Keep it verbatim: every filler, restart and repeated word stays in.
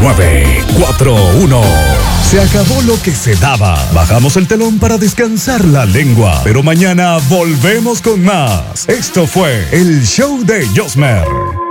nueve cuatro uno. Se acabó lo que se daba. Bajamos el telón para descansar la lengua. Pero mañana volvemos con más. Esto fue el show de Josmer.